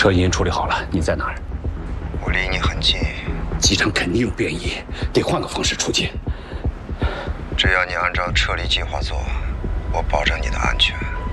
车已经处理好了，你在哪儿？ 我离你很近。 机场肯定有变异，得换个方式出境。 只要你按照撤离计划做，我保证你的安全。